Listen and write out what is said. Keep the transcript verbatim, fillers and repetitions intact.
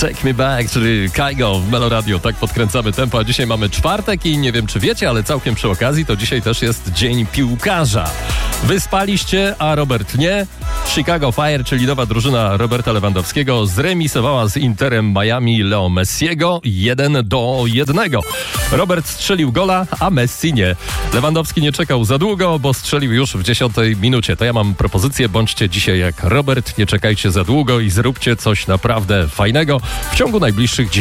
Take Me Back, czyli Kygo w Melo Radio. Tak podkręcamy tempo, a dzisiaj mamy czwartek i nie wiem, czy wiecie, ale całkiem przy okazji to dzisiaj też jest Dzień Piłkarza. Wyspaliście, a Robert nie. Chicago Fire, czyli nowa drużyna Roberta Lewandowskiego, zremisowała z Interem Miami Leo Messiego jeden do jednego. Robert strzelił gola, a Messi nie. Lewandowski nie czekał za długo, bo strzelił już w dziesiątej minucie. To ja mam propozycję, bądźcie dzisiaj jak Robert, nie czekajcie za długo i zróbcie coś naprawdę fajnego w ciągu najbliższych